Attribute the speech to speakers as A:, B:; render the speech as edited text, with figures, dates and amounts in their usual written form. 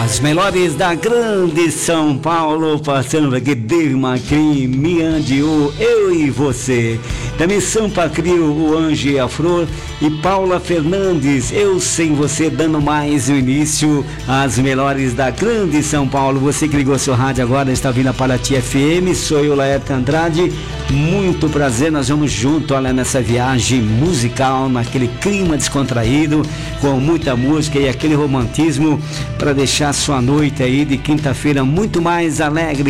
A: As melhores da grande São Paulo, passando aqui Dave Macrim, Miandiu, Eu e Você. Também Sampa Crio, o Anjo e a Flor. E Paula Fernandes, Eu Sem Você, dando mais o início às melhores da grande São Paulo. Você que ligou seu rádio agora, está vindo a Paraty FM, sou eu, Laerte Andrade. Muito prazer, nós vamos junto, olha, nessa viagem musical, naquele clima descontraído, com muita música e aquele romantismo para deixar sua noite aí de quinta-feira muito mais alegre.